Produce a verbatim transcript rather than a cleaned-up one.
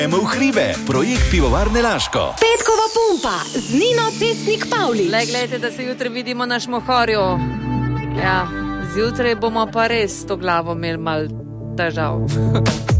Gremo v hribe, projekt Pivovarne Laško. Petkova pumpa z Nino Cestnik Pavlič. Le, gledajte, da se jutri vidimo na Šmohorju. Ja, zjutraj bomo pa res to glavo imeli malo težav.